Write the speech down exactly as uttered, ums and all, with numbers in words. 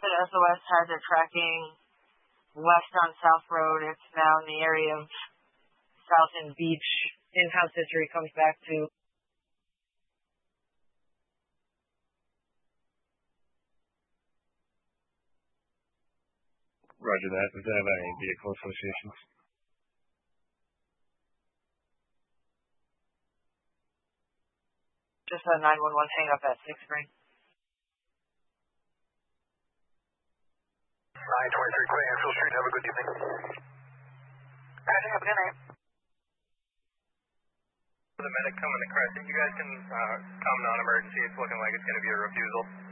The S O S has it tracking west on South Road. It's now in the area of South and Beach. In-house history comes back to Roger that. Does that have any vehicle associations? just a nine one one hang up at six Spring. nine twenty-three Clanfield Street. Have a good evening. Roger, have a good night. The medic coming to Crescent, you guys can uh, comment on emergency. It's looking like it's going to be a refusal.